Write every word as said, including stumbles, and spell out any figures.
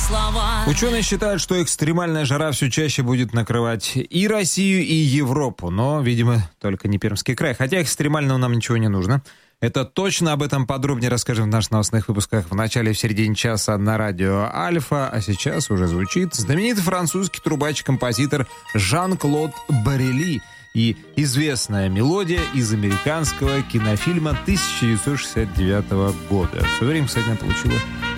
слова. Ученые считают, что экстремальная жара все чаще будет накрывать и Россию, и Европу, но, видимо, только не Пермский край. Хотя экстремального нам ничего не нужно. Это точно, об этом подробнее расскажем в наших новостных выпусках в начале и в середине часа на радио Альфа. А сейчас уже звучит знаменитый французский трубач-композитор Жан-Клод Баррели и известная мелодия из американского кинофильма тысяча девятьсот шестьдесят девятого года. В свое время, кстати, она получила